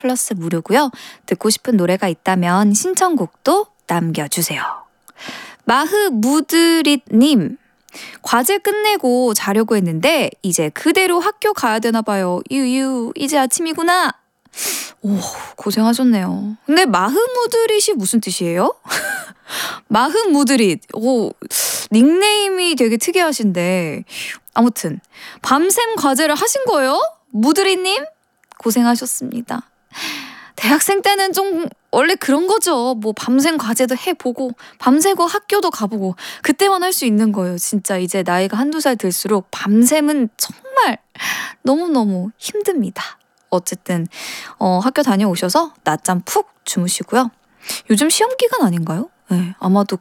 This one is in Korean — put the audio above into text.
플러스 무료고요. 듣고 싶은 노래가 있다면 신청곡도 남겨주세요. 마흐무드릿님, 과제 끝내고 자려고 했는데 이제 그대로 학교 가야 되나 봐요. 유유, 이제 아침이구나. 오, 고생하셨네요. 근데 마흐무드릿이 무슨 뜻이에요? 마흐무드릿. 오, 닉네임이 되게 특이하신데 아무튼 밤샘 과제를 하신 거예요? 무드릿님? 고생하셨습니다. 대학생 때는 좀 원래 그런 거죠. 뭐 밤샘 과제도 해보고 밤새고 학교도 가보고 그때만 할 수 있는 거예요. 진짜 이제 나이가 한두 살 들수록 밤샘은 정말 너무너무 힘듭니다. 어쨌든 학교 다녀오셔서 낮잠 푹 주무시고요. 요즘 시험 기간 아닌가요? 네, 아마도